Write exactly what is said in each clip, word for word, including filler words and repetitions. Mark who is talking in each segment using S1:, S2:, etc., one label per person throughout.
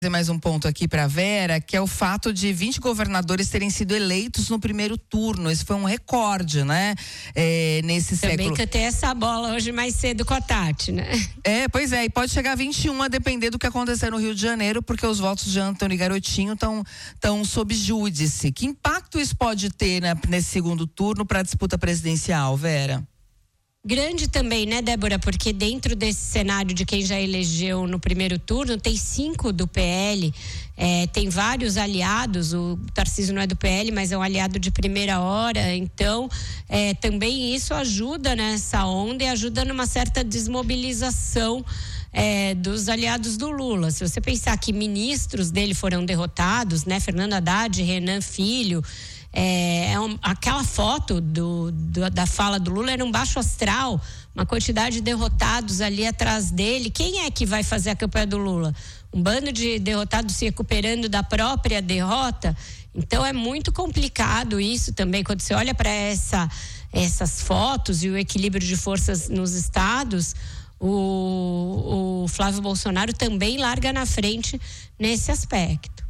S1: mais um ponto aqui para Vera, que é o fato de vinte governadores terem sido eleitos no primeiro turno. Esse foi um recorde, né? É, nesse
S2: Também
S1: século.
S2: Também que eu tenho essa bola hoje mais cedo com a Tati, né?
S1: É, pois é, e pode chegar a vinte e um a depender do que acontecer no Rio de Janeiro, porque os votos de Antônio Garotinho estão tão sob júdice. Que impacto isso pode ter, né, nesse segundo turno para a disputa presidencial, Vera?
S2: Grande também, né, Débora? Porque dentro desse cenário de quem já elegeu no primeiro turno, tem cinco do P L, é, tem vários aliados. O Tarcísio não é do P L, mas é um aliado de primeira hora. Então, é, também isso ajuda nessa onda e ajuda numa certa desmobilização É, dos aliados do Lula. Se você pensar que ministros dele foram derrotados, né? Fernando Haddad, Renan Filho, é, é um, aquela foto do, do, da fala do Lula era um baixo astral, uma quantidade de derrotados ali atrás dele. Quem é que vai fazer a campanha do Lula? Um bando de derrotados se recuperando da própria derrota? Então é muito complicado isso também, quando você olha para essa, essas fotos e o equilíbrio de forças nos estados. O, o Flávio Bolsonaro também larga na frente nesse aspecto.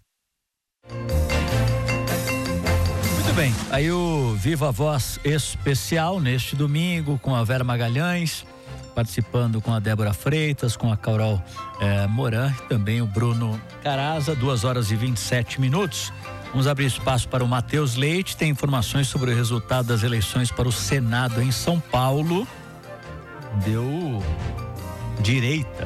S3: Muito bem, aí o Viva Voz especial neste domingo com a Vera Magalhães, participando com a Débora Freitas, com a Carol eh, Moran e também o Bruno Caraza, duas horas e vinte e sete minutos. Vamos abrir espaço para o Matheus Leite, tem informações sobre o resultado das eleições para o Senado em São Paulo. Deu direita.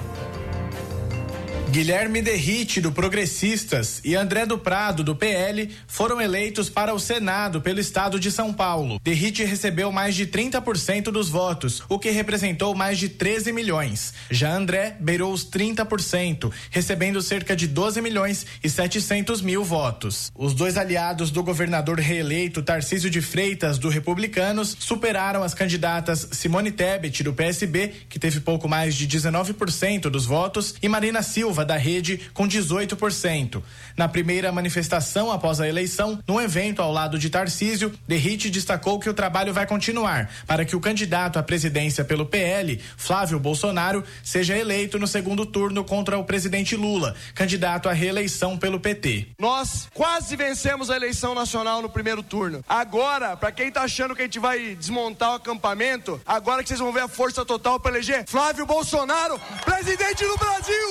S4: Guilherme Derrite, do Progressistas, e André do Prado, do P L, foram eleitos para o Senado pelo estado de São Paulo. Derrite recebeu mais de trinta por cento dos votos, o que representou mais de treze milhões. Já André beirou os trinta por cento, recebendo cerca de doze milhões e setecentos mil votos. Os dois aliados do governador reeleito Tarcísio de Freitas, do Republicanos, superaram as candidatas Simone Tebet, do P S B, que teve pouco mais de dezenove por cento dos votos, e Marina Silva, da Rede, com dezoito por cento. Na primeira manifestação após a eleição, num evento ao lado de Tarcísio, Derrite destacou que o trabalho vai continuar para que o candidato à presidência pelo P L, Flávio Bolsonaro, seja eleito no segundo turno contra o presidente Lula, candidato à reeleição pelo P T.
S5: Nós quase vencemos a eleição nacional no primeiro turno. Agora, para quem tá achando que a gente vai desmontar o acampamento, agora que vocês vão ver a força total para eleger Flávio Bolsonaro, presidente do Brasil!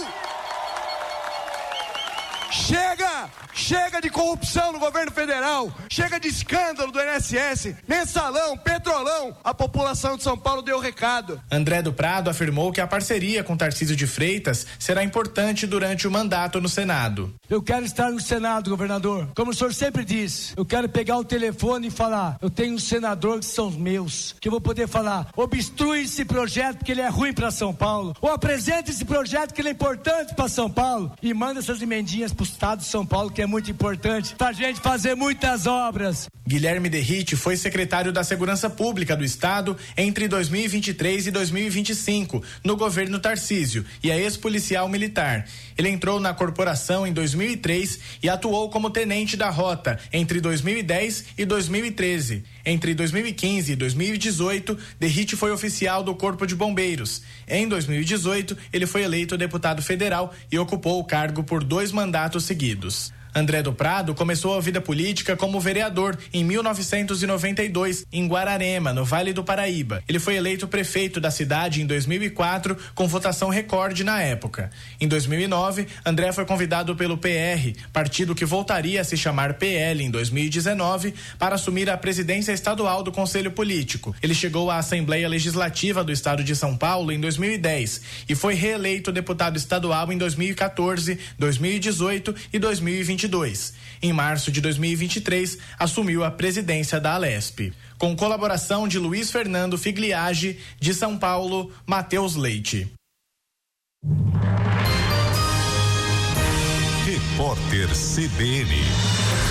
S5: Chega! Chega de corrupção no governo federal, chega de escândalo do I N S S, mensalão, petrolão. A população de São Paulo deu o recado.
S4: André do Prado afirmou que a parceria com Tarcísio de Freitas será importante durante o mandato no Senado.
S6: Eu quero estar no Senado, governador. Como o senhor sempre diz, eu quero pegar o telefone e falar, eu tenho um senador que são os meus, que eu vou poder falar, obstrui esse projeto porque ele é ruim para São Paulo, ou apresenta esse projeto que ele é importante para São Paulo, e manda essas emendinhas pro estado de São Paulo, que é muito importante pra gente fazer muitas obras.
S4: Guilherme Derrite foi secretário da Segurança Pública do Estado entre dois mil e vinte e três e dois mil e vinte e cinco, no governo Tarcísio, e é ex-policial militar. Ele entrou na corporação em dois mil e três e atuou como tenente da rota entre dois mil e dez e dois mil e treze. Entre dois mil e quinze e dois mil e dezoito, Derrite foi oficial do Corpo de Bombeiros. Em dois mil e dezoito, ele foi eleito deputado federal e ocupou o cargo por dois mandatos seguidos. André do Prado começou a vida política como vereador em mil novecentos e noventa e dois, em Guararema, no Vale do Paraíba. Ele foi eleito prefeito da cidade em dois mil e quatro, com votação recorde na época. Em dois mil e nove, André foi convidado pelo P R, partido que voltaria a se chamar P L em dois mil e dezenove, para assumir a presidência estadual do Conselho Político. Ele chegou à Assembleia Legislativa do Estado de São Paulo em dois mil e dez e foi reeleito deputado estadual em dois mil e quatorze, dois mil e dezoito e dois mil e vinte e dois. Em março de dois mil e vinte e três, assumiu a presidência da Alesp. Com colaboração de Luiz Fernando Figliage, de São Paulo, Matheus Leite.
S7: Repórter C B N.